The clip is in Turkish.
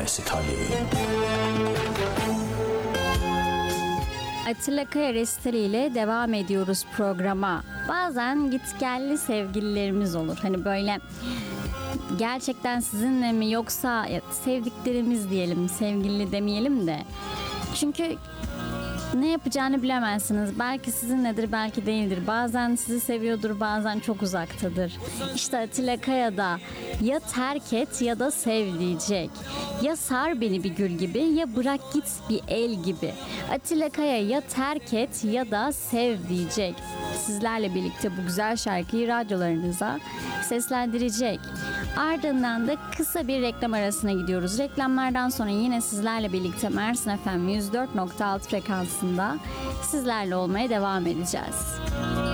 fesitali. Atilla Kaya resitali ile devam ediyoruz programa. Bazen gitgelli sevgililerimiz olur. Hani böyle gerçekten sizinle mi yoksa sevdiklerimiz diyelim, sevgili demeyelim de. Çünkü ne yapacağını bilemezsiniz. Belki sizinledir, belki değildir. Bazen sizi seviyordur, bazen çok uzaktadır. İşte Atilla Kaya da ya terk et ya da sev diyecek. Ya sar beni bir gül gibi ya bırak git bir el gibi. Atilla Kaya ya terk et ya da sev diyecek. Sizlerle birlikte bu güzel şarkıyı radyolarınıza seslendirecek. Ardından da kısa bir reklam arasına gidiyoruz. Reklamlardan sonra yine sizlerle birlikte Mersin FM 104.6 frekansında sizlerle olmaya devam edeceğiz.